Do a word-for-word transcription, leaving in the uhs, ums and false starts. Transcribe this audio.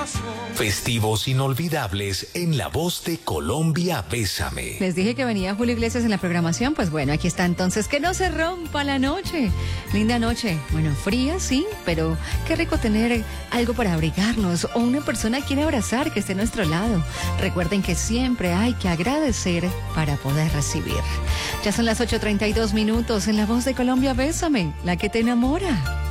Festivos inolvidables en la voz de Colombia, Bésame. Les dije que venía Julio Iglesias en la programación, pues bueno, aquí está entonces. Que no se rompa la noche. Linda noche. Bueno, fría, sí, pero qué rico tener algo para abrigarnos o una persona a quien abrazar que esté a nuestro lado. Recuerden que siempre hay que agradecer para poder recibir. Ya son las ocho treinta y dos minutos en la voz de Colombia, Bésame, la que te enamora.